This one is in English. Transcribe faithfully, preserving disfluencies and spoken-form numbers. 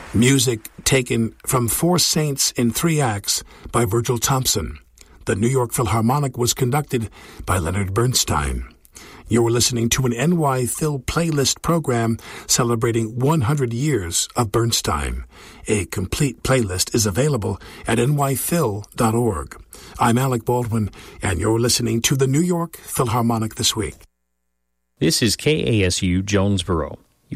Music taken from Four Saints in Three Acts by Virgil Thompson. The New York Philharmonic was conducted by Leonard Bernstein. You were listening to an N Y Phil playlist program celebrating one hundred years of Bernstein. A complete playlist is available at N Y Phil dot org. I'm Alec Baldwin, and you're listening to the New York Philharmonic This Week. This is K A S U Jonesboro.